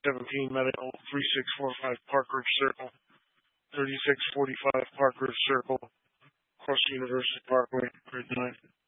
17 Medical, 3645 Park Ridge Circle, 3645 Park Ridge Circle, across University Parkway, grade 9.